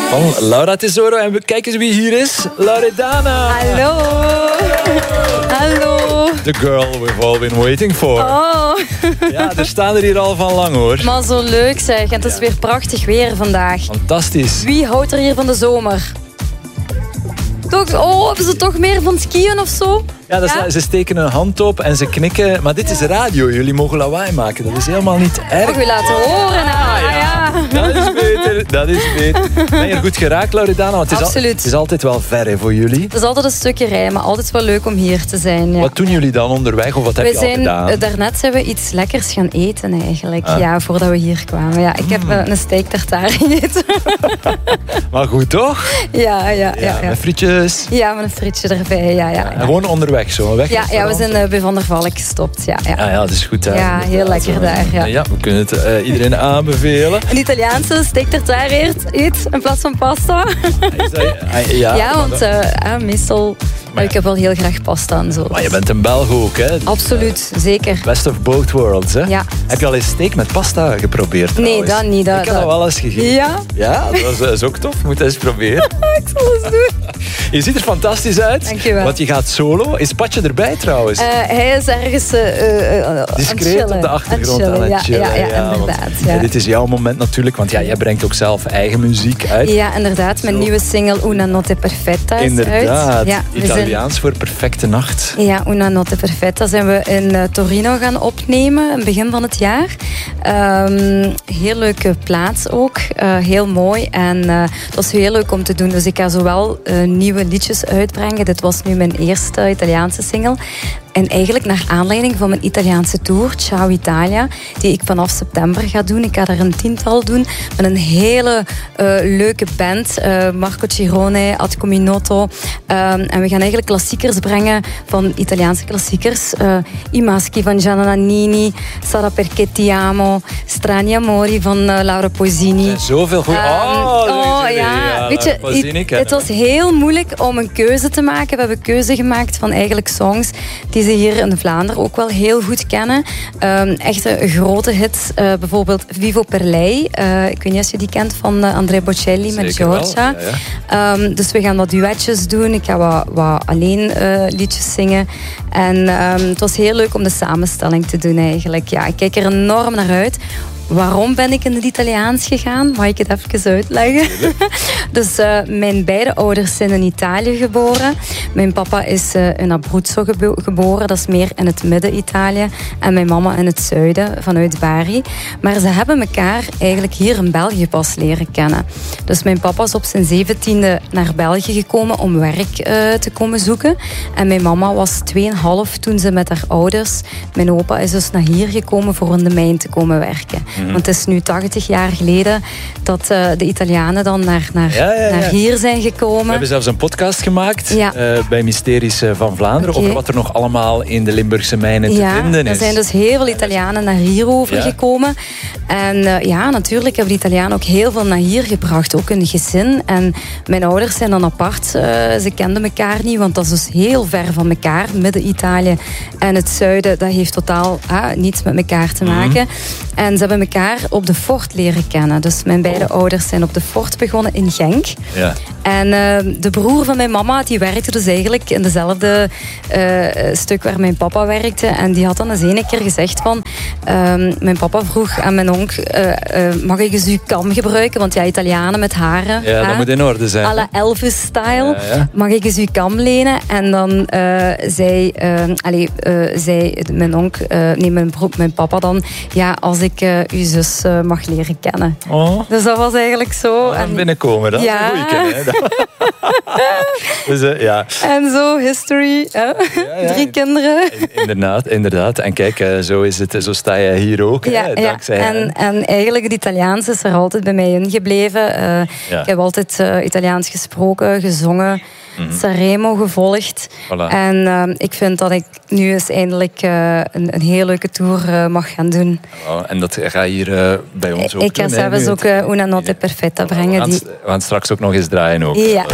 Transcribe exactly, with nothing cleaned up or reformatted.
Van Laura Tesoro. En kijk eens wie hier is. Loredana. Hallo. Hallo. The girl we've all been waiting for. Oh. Ja, er staan er hier al van lang hoor. Maar zo leuk zeg. En het is weer prachtig weer vandaag. Fantastisch. Wie houdt er hier van de zomer? Toch, oh, hebben ze toch meer van skiën of zo? Ja, dat is, Ja? ze steken een hand op en ze knikken. Maar dit is radio. Jullie mogen lawaai maken. Dat is helemaal niet erg. Mag u laten horen? Ah, ja. Dat is beter. Dat is beter. Ben je er goed geraakt, Loredana? Want het is, al- Absoluut. het is altijd wel ver hè, voor jullie. Het is altijd een stukje rijden, maar altijd wel leuk om hier te zijn. Ja. Wat doen jullie dan onderweg? Of wat heb We je zijn, al gedaan? eh, daarnet zijn we iets lekkers gaan eten eigenlijk. Ah. Ja, voordat we hier kwamen. Ja, ik heb Mm. eh, een steak tartare gegeten. Maar goed, toch? ja, ja, ja. ja. Met frietjes. Ja, met een frietje erbij. Ja, ja, En ja. gewoon onderweg zo. Weg Ja, ja, we zijn uh, bij Van der Valk gestopt. Ja, ja. Ah ja, dat is goed. Hè. Ja, heel lekker daar. Ja. Ja, we kunnen het uh, iedereen aanbevelen. Een Italiaanse steak tartare eet, eet in plaats van pasta. Is dat, ah, ja, Ja, want uh, uh, meestal... Maar ja. Ik heb wel heel graag pasta en zo. Maar je bent een Belg ook, hè? Dus, Absoluut, uh, zeker. Best of both worlds, hè? Ja. Heb je al eens steak met pasta geprobeerd? Nee, trouwens? dat niet. Dat, Ik heb dat... dat wel eens gegeten. Ja? Ja, dat is, dat is ook tof. Moet eens proberen. Ik zal het doen. Je ziet er fantastisch uit. Dank je wel. Want je gaat solo. Is Patje erbij trouwens? Uh, hij is ergens uh, uh, Discreet op de achtergrond aan het chillen. Ja, ja, ja, ja, inderdaad. want, Ja. ja, dit is jouw moment natuurlijk, want ja, jij brengt ook zelf eigen muziek uit. Ja, inderdaad. Mijn Zo. nieuwe single Una Notte Perfetta is Inderdaad. uit. Ja, we Italiaans zijn... voor perfecte nacht. Ja, Una Notte Perfetta zijn we in uh, Torino gaan opnemen, in het begin van het jaar. Um, heel leuke plaats ook, uh, heel mooi. En uh, het was heel leuk om te doen. Dus ik ga zowel uh, nieuwe liedjes uitbrengen. Dit was nu mijn eerste Italiaanse single. En eigenlijk naar aanleiding van mijn Italiaanse tour, Ciao Italia, die ik vanaf september ga doen. Ik ga er een tiental doen met een hele uh, leuke band. Uh, Marco Cirone, Atco Minotto. Um, en we gaan eigenlijk klassiekers brengen van Italiaanse klassiekers. Uh, I Maschi van Gianna Nannini, Sarà perché ti amo, Strani Amori van uh, Laura Pausini. En zoveel goed. Um, oh, oh ja, ja, weet je, Pausini het, het was heel moeilijk om een keuze te maken. We hebben keuze gemaakt van eigenlijk songs die ze hier in Vlaanderen ook wel heel goed kennen. Um, echte grote hits, uh, bijvoorbeeld Vivo per lei. Uh, ik weet niet of je die kent van uh, Andrea Bocelli met Zeker wel, Giorgia. ja, ja. Um, dus we gaan wat duetjes doen. Ik ga wat, wat alleen uh, liedjes zingen. En um, het was heel leuk om de samenstelling te doen eigenlijk. Ja, ik kijk er enorm naar uit. Waarom ben ik in het Italiaans gegaan? Mag ik het even uitleggen? Dus uh, mijn beide ouders zijn in Italië geboren. Mijn papa is uh, in Abruzzo gebo- geboren. Dat is meer in het midden-Italië. En mijn mama in het zuiden, vanuit Bari. Maar ze hebben elkaar eigenlijk hier in België pas leren kennen. Dus mijn papa is op zijn zeventiende naar België gekomen om werk uh, te komen zoeken. En mijn mama was tweeënhalf toen ze met haar ouders... Mijn opa is dus naar hier gekomen voor in de mijn te komen werken. Mm-hmm. Want het is nu tachtig jaar geleden dat uh, de Italianen dan naar, naar, ja, ja, ja. naar hier zijn gekomen. We hebben zelfs een podcast gemaakt ja. uh, bij Mysteries van Vlaanderen okay. over wat er nog allemaal in de Limburgse mijnen ja, te vinden is. Er zijn dus heel veel Italianen naar hier overgekomen. Ja. En uh, ja, natuurlijk hebben de Italianen ook heel veel naar hier gebracht, ook een gezin. En mijn ouders zijn dan apart. Uh, ze kenden elkaar niet, want dat is dus heel ver van elkaar. Midden-Italië en het zuiden, dat heeft totaal uh, niets met elkaar te maken. Mm-hmm. En ze hebben elkaar op de fort leren kennen. Dus mijn beide oh. ouders zijn op de fort begonnen in Genk. Ja. En uh, de broer van mijn mama, die werkte dus eigenlijk in dezelfde uh, stuk waar mijn papa werkte. En die had dan eens een keer gezegd van... Uh, mijn papa vroeg aan mijn onk... Uh, uh, mag ik eens uw kam gebruiken? Want ja, Italianen met haren. Ja, dat hè? moet in orde zijn. À la Elvis-style. Ja, ja. Mag ik eens uw kam lenen? En dan uh, zei, uh, allez, uh, zei mijn onk... Uh, nee, mijn, broer, mijn papa dan... Ja, als ik uh, uw zus uh, mag leren kennen. Oh. Dus dat was eigenlijk zo. Oh, en binnenkomen, dat ja. is een goeie kennen. Dus, uh, ja. En zo, history. Ja, ja. Drie kinderen. Inderdaad, inderdaad. En kijk, uh, zo, is het, zo sta je hier ook. Ja, hè, ja. dankzij En, en eigenlijk het Italiaans is er altijd bij mij ingebleven. Uh, ja. Ik heb altijd uh, Italiaans gesproken, gezongen. Mm-hmm. Sanremo gevolgd. Voilà. En uh, ik vind dat ik nu eens eindelijk uh, een, een heel leuke tour uh, mag gaan doen. Oh, en dat ga je hier uh, bij ons ook ik doen. Ik ga zelfs ook uh, Una Notte Perfetta brengen. We gaan, die... we gaan straks ook nog eens draaien ook. Ja,